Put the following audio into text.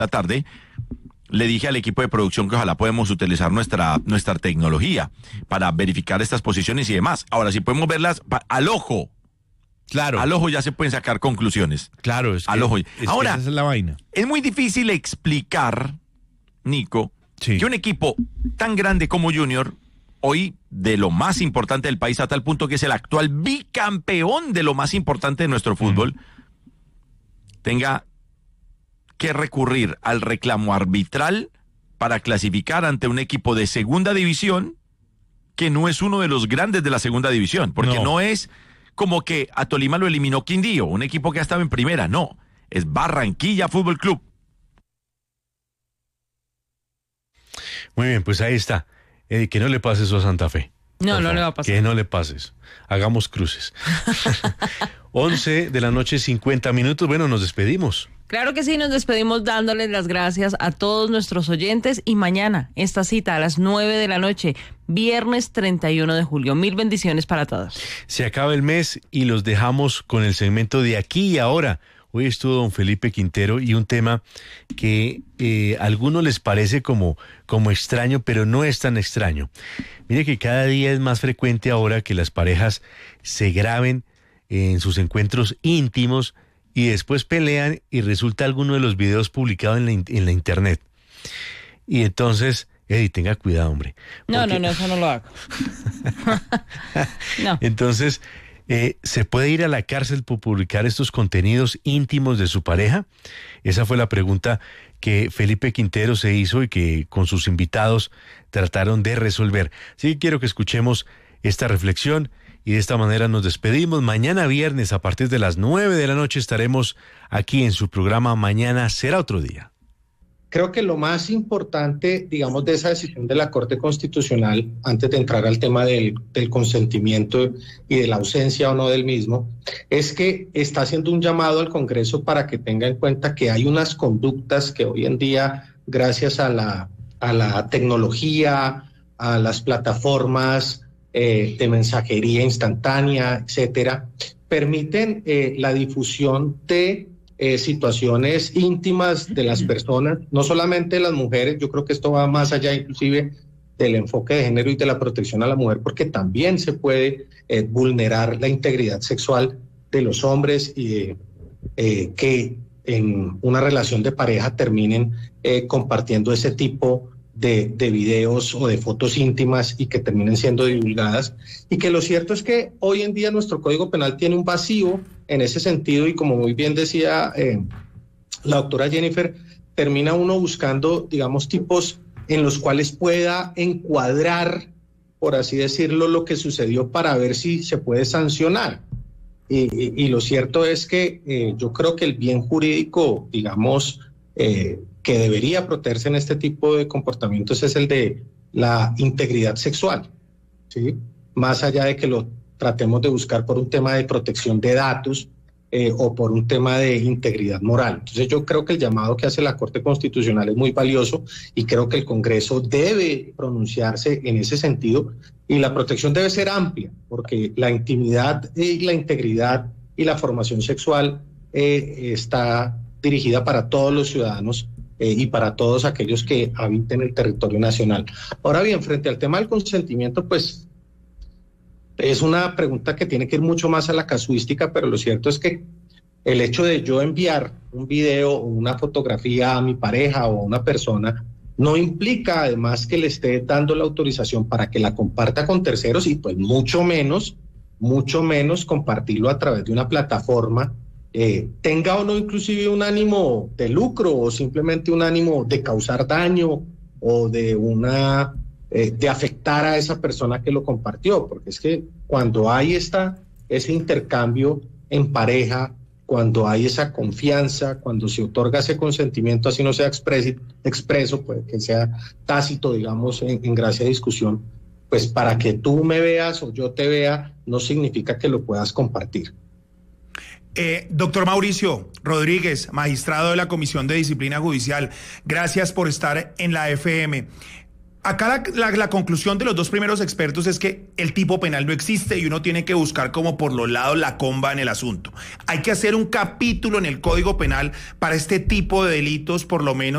la tarde, le dije al equipo de producción que ojalá podemos utilizar nuestra tecnología para verificar estas posiciones y demás. Ahora, si podemos verlas al ojo. Claro. Al ojo ya se pueden sacar conclusiones. Claro, al ojo. Ahora, esa es la vaina. Es muy difícil explicar, Nico, sí, que un equipo tan grande como Junior, hoy de lo más importante del país, a tal punto que es el actual bicampeón de lo más importante de nuestro fútbol, tenga que recurrir al reclamo arbitral para clasificar ante un equipo de segunda división que no es uno de los grandes de la segunda división, porque no es como que a Tolima lo eliminó Quindío, un equipo que ha estado en primera, no, es Barranquilla Fútbol Club. Muy bien, pues ahí está. Que no le pases eso a Santa Fe. No le va a pasar. Que no le pases. Hagamos cruces. 11:50 p.m. Bueno, nos despedimos. Claro que sí, nos despedimos dándoles las gracias a todos nuestros oyentes y mañana esta cita a las 9 p.m, viernes 31 de julio. Mil bendiciones para todos. Se acaba el mes y los dejamos con el segmento de Aquí y Ahora. Hoy estuvo don Felipe Quintero y un tema que a algunos les parece como extraño, pero no es tan extraño. Mire que cada día es más frecuente ahora que las parejas se graben en sus encuentros íntimos y después pelean y resulta alguno de los videos publicados en la internet. Y entonces, Eddie, tenga cuidado, hombre. No, eso no lo hago. No. Entonces, ¿se puede ir a la cárcel por publicar estos contenidos íntimos de su pareja? Esa fue la pregunta que Felipe Quintero se hizo y que con sus invitados trataron de resolver. Así que quiero que escuchemos esta reflexión. Y de esta manera nos despedimos. Mañana viernes a partir de las 9 p.m. estaremos aquí en su programa Mañana será otro día. Creo que lo más importante, digamos, de esa decisión de la Corte Constitucional, antes de entrar al tema del consentimiento y de la ausencia o no del mismo, es que está haciendo un llamado al Congreso para que tenga en cuenta que hay unas conductas que hoy en día, gracias a la tecnología, a las plataformas de mensajería instantánea, etcétera, permiten la difusión de situaciones íntimas de las personas, no solamente de las mujeres. Yo creo que esto va más allá inclusive del enfoque de género y de la protección a la mujer, porque también se puede vulnerar la integridad sexual de los hombres y que en una relación de pareja terminen compartiendo ese tipo de videos o de fotos íntimas y que terminen siendo divulgadas. Y que lo cierto es que hoy en día nuestro Código Penal tiene un vacío en ese sentido, y como muy bien decía la doctora Jennifer, termina uno buscando, digamos, tipos en los cuales pueda encuadrar, por así decirlo, lo que sucedió para ver si se puede sancionar. Y lo cierto es que yo creo que el bien jurídico, digamos, que debería protegerse en este tipo de comportamientos es el de la integridad sexual, ¿sí? Más allá de que lo tratemos de buscar por un tema de protección de datos o por un tema de integridad moral. Entonces yo creo que el llamado que hace la Corte Constitucional es muy valioso y creo que el Congreso debe pronunciarse en ese sentido, y la protección debe ser amplia, porque la intimidad y la integridad y la formación sexual está dirigida para todos los ciudadanos y para todos aquellos que habiten el territorio nacional. Ahora bien, frente al tema del consentimiento, pues es una pregunta que tiene que ir mucho más a la casuística, pero lo cierto es que el hecho de yo enviar un video o una fotografía a mi pareja o a una persona no implica además que le esté dando la autorización para que la comparta con terceros, y pues mucho menos compartirlo a través de una plataforma, tenga o no inclusive un ánimo de lucro o simplemente un ánimo de causar daño o de afectar a esa persona que lo compartió, porque es que cuando hay ese intercambio en pareja, cuando hay esa confianza, cuando se otorga ese consentimiento, así no sea expreso, puede que sea tácito, digamos, en gracia de discusión, pues para que tú me veas o yo te vea, no significa que lo puedas compartir. Doctor Mauricio Rodríguez, magistrado de la Comisión de Disciplina Judicial, gracias por estar en la FM. Acá la conclusión de los dos primeros expertos es que el tipo penal no existe y uno tiene que buscar como por los lados la comba en el asunto. Hay que hacer un capítulo en el Código Penal para este tipo de delitos, por lo menos.